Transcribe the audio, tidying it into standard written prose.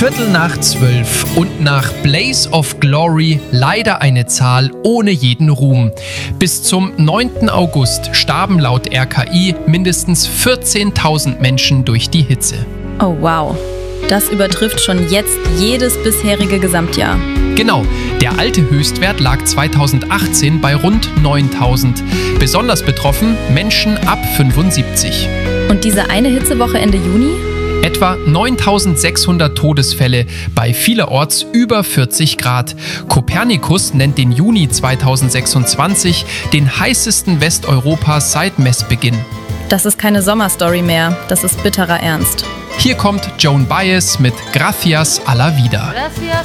12:15 und nach Blaze of Glory leider eine Zahl ohne jeden Ruhm. Bis zum 9. August starben laut RKI mindestens 14.000 Menschen durch die Hitze. Oh wow, das übertrifft schon jetzt jedes bisherige Gesamtjahr. Genau, der alte Höchstwert lag 2018 bei rund 9.000. Besonders betroffen Menschen ab 75. Und diese eine Hitzewoche Ende Juni? Etwa 9.600 Todesfälle, bei vielerorts über 40 Grad. Copernicus nennt den Juni 2026 den heißesten Westeuropas seit Messbeginn. Das ist keine Sommerstory mehr, das ist bitterer Ernst. Hier kommt Joan Baez mit Gracias a la vida.